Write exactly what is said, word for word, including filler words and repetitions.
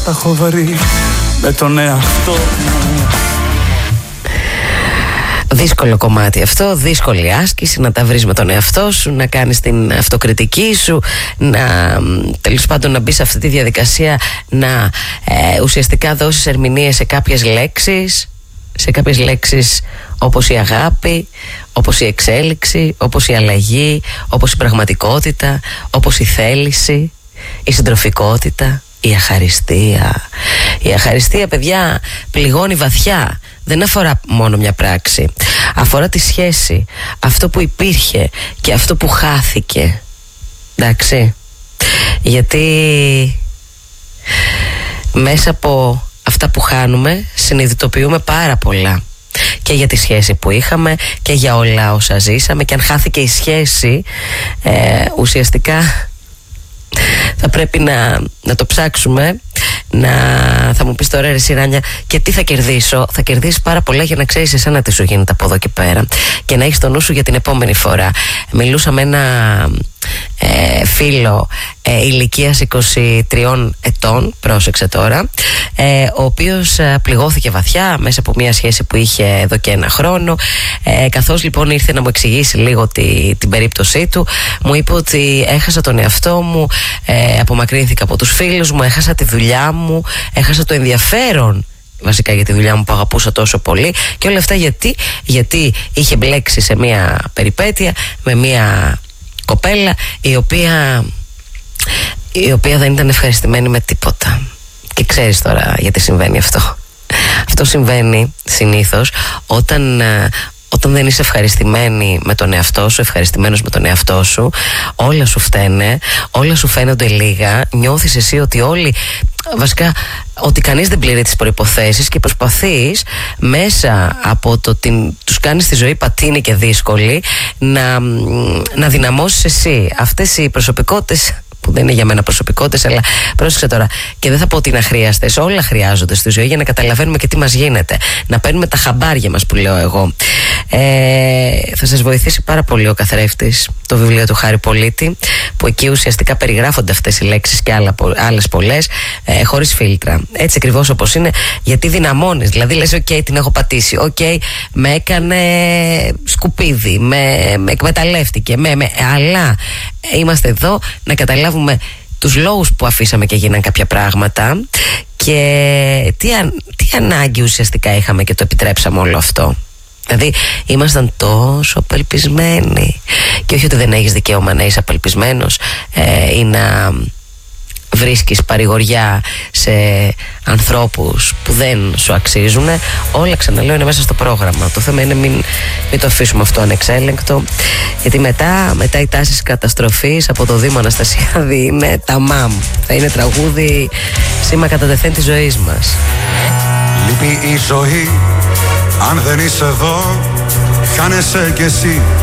τα έχω βρει με τον εαυτό μου. Δύσκολο κομμάτι αυτό, δύσκολη άσκηση να τα βρεις με τον εαυτό σου, να κάνεις την αυτοκριτική σου, να τέλος πάντων να μπεις σε αυτή τη διαδικασία, να ε, ουσιαστικά δώσεις ερμηνείες σε κάποιες λέξεις, σε κάποιες λέξεις όπως η αγάπη, όπως η εξέλιξη, όπως η αλλαγή, όπως η πραγματικότητα, όπως η θέληση, η συντροφικότητα, η αχαριστία. Η αχαριστία, παιδιά, πληγώνει βαθιά. Δεν αφορά μόνο μια πράξη. Αφορά τη σχέση, αυτό που υπήρχε και αυτό που χάθηκε. Εντάξει. Γιατί μέσα από αυτά που χάνουμε συνειδητοποιούμε πάρα πολλά. Και για τη σχέση που είχαμε και για όλα όσα ζήσαμε. Και αν χάθηκε η σχέση, ε, ουσιαστικά θα πρέπει να, να το ψάξουμε. Να, θα μου πεις τώρα, ρε Σιράνια, και τι θα κερδίσω? Θα κερδίσεις πάρα πολλά για να ξέρεις εσένα τι σου γίνεται από εδώ και πέρα και να έχεις το νου σου για την επόμενη φορά. Μιλούσα με ένα ε, φίλο ε, ηλικίας είκοσι τριών ετών, πρόσεξε τώρα, ε, ο οποίος ε, πληγώθηκε βαθιά μέσα από μια σχέση που είχε εδώ και ένα χρόνο. ε, καθώς λοιπόν ήρθε να μου εξηγήσει λίγο τη, την περίπτωσή του, μου είπε ότι έχασα τον εαυτό μου, ε, απομακρύνθηκα από τους φίλους μου, έχασα τη δουλειά μου, έχασα το ενδιαφέρον βασικά για τη δουλειά μου που αγαπούσα τόσο πολύ. Και όλα αυτά γιατί, γιατί είχε μπλέξει σε μια περιπέτεια με μια κοπέλα η οποία, η οποία δεν ήταν ευχαριστημένη με τίποτα. Και ξέρεις τώρα γιατί συμβαίνει αυτό. Αυτό συμβαίνει συνήθως όταν, όταν δεν είσαι ευχαριστημένη με τον εαυτό σου, ευχαριστημένος με τον εαυτό σου, όλα σου φταίνε, όλα σου φαίνονται λίγα, νιώθεις εσύ ότι όλοι, βασικά ότι κανείς δεν πληρεί τις προϋποθέσεις και προσπαθείς μέσα από το ότι τους κάνεις τη ζωή πατίνη και δύσκολη να, να δυναμώσεις εσύ. Αυτές οι προσωπικότητες, που δεν είναι για μένα προσωπικότητες, αλλά πρόσεξε τώρα, και δεν θα πω ότι είναι αχρίαστες, όλα χρειάζονται στη ζωή για να καταλαβαίνουμε και τι μας γίνεται, να παίρνουμε τα χαμπάρια μας που λέω εγώ. Ε, θα σας βοηθήσει πάρα πολύ ο καθρέφτης, το βιβλίο του Χάρη Πολίτη, που εκεί ουσιαστικά περιγράφονται αυτές οι λέξεις και άλλα, άλλες πολλές, ε, χωρίς φίλτρα, έτσι ακριβώς όπως είναι, γιατί δυναμώνεις. Δηλαδή λες, οκ, okay, την έχω πατήσει, οκ, okay, με έκανε σκουπίδι, με, με εκμεταλλεύτηκε, με, με, αλλά είμαστε εδώ να καταλάβουμε τους λόγους που αφήσαμε και γίναν κάποια πράγματα και τι, αν, τι ανάγκη ουσιαστικά είχαμε και το επιτρέψαμε όλο αυτό. Δηλαδή ήμασταν τόσο απελπισμένοι, και όχι ότι δεν έχεις δικαίωμα να είσαι απελπισμένος ε, ή να βρίσκεις παρηγοριά σε ανθρώπους που δεν σου αξίζουν. Όλα, ξαναλέω, είναι μέσα στο πρόγραμμα. Το θέμα είναι μην, μην το αφήσουμε αυτό ανεξέλεγκτο, γιατί μετά, μετά οι τάσεις καταστροφής από το Δήμο Αναστασιάδη είναι τα μαμ. Θα είναι τραγούδι σήμα κατά τεθέν της ζωής μας. Λείπει η ζωή, αν δεν είσαι εδώ, χάνεσαι κι εσύ.